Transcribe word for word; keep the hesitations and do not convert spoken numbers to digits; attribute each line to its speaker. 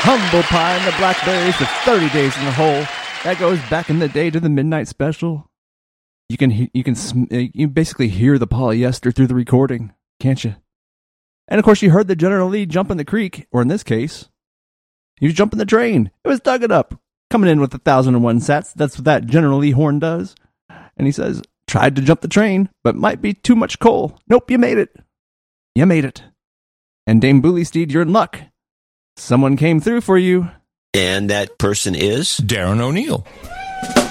Speaker 1: Humble pie and the blackberries, the thirty days in the hole. That goes back in the day to the midnight special. You can he- you can sm- you basically hear the polyester through the recording, can't you? And of course, you heard the General Lee jump in the creek, or in this case, he was jumping the drain. It was dug it up, coming in with a thousand and one sats. That's what that General Lee horn does. And he says, "Tried to jump the train, but might be too much coal. Nope, you made it. You made it. And Dame Bullysteed, you're in luck. Someone came through for you."
Speaker 2: And that person is?
Speaker 3: Darren O'Neill.